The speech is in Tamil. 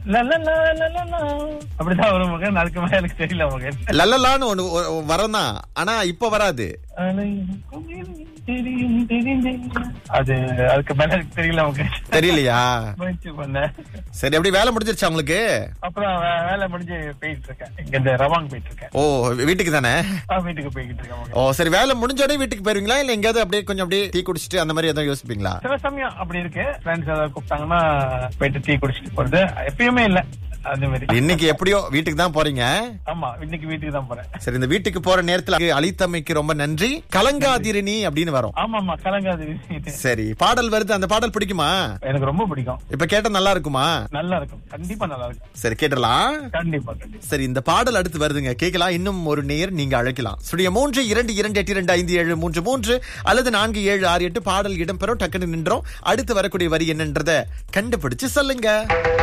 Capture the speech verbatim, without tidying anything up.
லல்லலா, லல்லலா. அப்படிதான் வரும் மகன். அதுக்கு மேல எனக்கு தெரியல மகன். லல்லலான்னு ஒண்ணு வரும் தான், ஆனா இப்ப வராது. தெரியும், தெரியும். அது அதுக்கு மேல எனக்கு தெரியல மகன். தெரியலையா? முயற்சி பண்ணேன். சரி, அப்படி வேலை முடிஞ்சிருச்சா உங்களுக்கு? அப்புறம் வே- வேலை முடிஞ்சு போயிட்டு இருக்கேன். இங்க இந்த ரவாங் போயிட்டு இருக்கேன். ஓ, வீட்டுக்கு தானே? ஆ, வீட்டுக்கு போய்கிட்டு இருக்கேன் மகன். ஓ சரி, வேலை முடிஞ்சோடனே வீட்டுக்கு போயிருவீங்களா, இல்ல எங்கேயாவது அப்படியே கொஞ்சம் அப்படியே டீ குடிச்சிட்டு அந்த மாதிரி ஏதாவது யோசிப்பீங்களா? சில சமயம் அப்படி இருக்கு. ஃப்ரெண்ட்ஸ் ஏதாவது கூப்பிட்டாங்கன்னா போயிட்டு டீ குடிச்சிட்டு போறது எப்பயுமே இல்ல. அந்த மாதிரி இன்னைக்கு எப்படியோ வீட்டுக்கு தான் போறீங்க. ஆமா, இன்னைக்கு வீட்டுக்கு தான் போறேன். சரி, இந்த வீட்டுக்கு போற நேரத்துல அளித்தமைக்கு ரொம்ப நன்றி. கலங்காதிரணி அப்படின்னு வரும். ஆமா ஆமா, கலங்காது. சரி, பாடல் வருது, அந்த பாடல் பிடிக்குமா? எனக்கு ரொம்ப பிடிக்கும். இப்ப கேட்ட நல்லா இருக்குமா? நல்லா இருக்கும், கண்டிப்பா நல்லா இருக்கும். சரி, கேட்டலாம். கண்டிப்பா கண்டிப்பா. சரி, இந்த பாடல் அடுத்து வருதுங்க, கேட்கலாம். இன்னும் ஒரு நேர் நீங்க அழைக்கலாம். ஸ்டுடியோ மூன்று இரண்டு இரண்டு எட்டு இரண்டு ஐந்து ஏழு மூன்று மூன்று அல்லது நான்கு ஏழு ஆறு எட்டு. பாடல் இடம்பெறும், டக்குன்னு நின்றோம். அடுத்து வரக்கூடிய வரி என்னன்றத கண்டுபிடிச்சு சொல்லுங்க.